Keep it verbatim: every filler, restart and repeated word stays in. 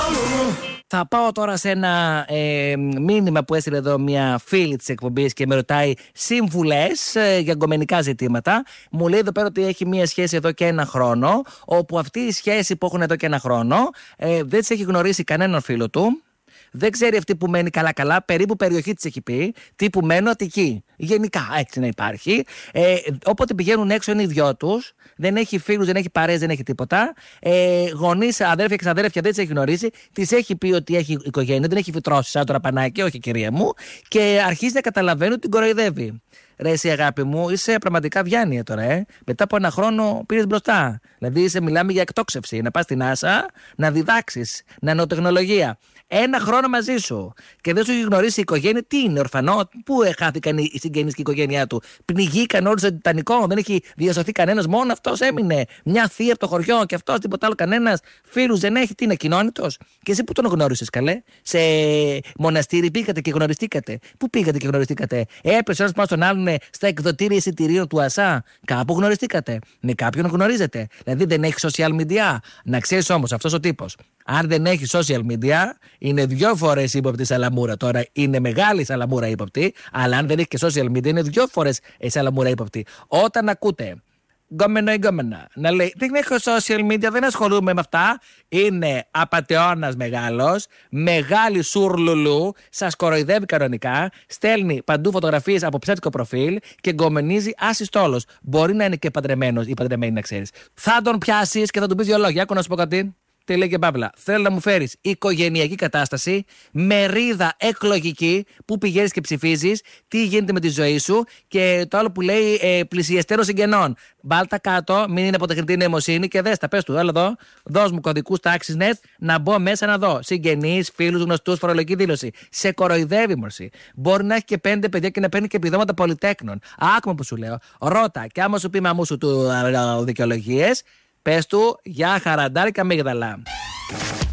Θα πάω τώρα σε ένα ε, μήνυμα που έστειλε εδώ μια φίλη της εκπομπής και με ρωτάει σύμβουλες ε, για γκομενικά ζητήματα. Μου λέει εδώ πέρα ότι έχει μια σχέση εδώ και ένα χρόνο, όπου αυτή η σχέση που έχουν εδώ και ένα χρόνο ε, δεν της έχει γνωρίσει κανέναν φίλο του. Δεν ξέρει αυτή που μένει καλά-καλά, περίπου περιοχή της έχει πει, τύπου μένω Αττική. Γενικά έτσι να υπάρχει. Ε, όποτε πηγαίνουν έξω είναι οι δυο τους. Δεν έχει φίλους, δεν έχει παρέες, δεν έχει τίποτα. Ε, γονείς, αδέρφια, ξαδέρφια δεν τις έχει γνωρίσει. Της έχει πει ότι έχει οικογένεια, δεν έχει φυτρώσει σαν το ραπανάκι, όχι κυρία μου. Και αρχίζει να καταλαβαίνει ότι την κοροϊδεύει. Ρε εσύ αγάπη μου, είσαι πραγματικά διάνοια τώρα, ε. Μετά από ένα χρόνο πήρες μπροστά. Δηλαδή είσαι, μιλάμε για εκτόξευση. Να πας στην NASA, να διδάξεις νανοτεχνολογία. Ένα χρόνο μαζί σου. Και δεν σου έχει γνωρίσει η οικογένεια. Τι είναι, ορφανό, πού χάθηκαν οι συγγενείς και η οικογένειά του. Πνιγήκαν όλοι στο Τιτανικό, δεν έχει διασωθεί κανένας. Μόνο αυτός έμεινε. Μια θεία από το χωριό και αυτός, τίποτα άλλο κανένας. Φίλους δεν έχει, τι είναι, ακοινώνητος. Και εσύ που τον γνώρισες, καλέ. Σε μοναστήρι πήγατε και γνωριστήκατε. Πού πήγατε και γνωριστήκατε. Έπεσε ένα πάνω στον άλλον στα εκδοτήρια εισιτηρίων του ΑΣΑ. Κάπου γνωριστήκατε. Με κάποιον γνωρίζετε. Δηλαδή δεν έχει social media. Να ξέρεις όμως αυτός ο τύπος, αν δεν έχει social media, είναι δυο φορές ύποπτη σαλαμούρα. Τώρα είναι μεγάλη σαλαμούρα ύποπτη, αλλά αν δεν έχει και social media, είναι δυο φορές σαλαμούρα ύποπτη. Όταν ακούτε γκόμενο ή γκόμενα να λέει δεν έχω social media, δεν ασχολούμαι με αυτά, είναι απατεώνας μεγάλος, μεγάλη σουρλουλού, σας κοροϊδεύει κανονικά, στέλνει παντού φωτογραφίες από ψεύτικο προφίλ και γκομενίζει άσυστόλος. Μπορεί να είναι και παντρεμένος ή παντρεμένη, να ξέρεις. Θα τον πιάσεις και θα του πεις δυο λόγια. Άκου να σου πω κάτι. Τι λέει και Παύλα. Θέλω να μου φέρεις οικογενειακή κατάσταση, μερίδα εκλογική, που πηγαίνεις και ψηφίζεις, τι γίνεται με τη ζωή σου και το άλλο που λέει ε, πλησιεστέρων συγγενών. Βάλτα κάτω, μην είναι από τεχνητή νοημοσύνη και δες τα, πες του, έλα εδώ, δώσ' μου κωδικούς τάξης net να μπω μέσα να δω. Συγγενείς, φίλους, γνωστούς, φορολογική δήλωση. Σε κοροϊδεύει, μορσή. Μπορεί να έχει και πέντε παιδιά και να παίρνει και επιδόματα πολυτέκνων. Άκουμε που σου λέω. Ρώτα, και άμα σου πει μαμού σου του δικαιολογίες, πες του για χαραντάρικα αμύγδαλα.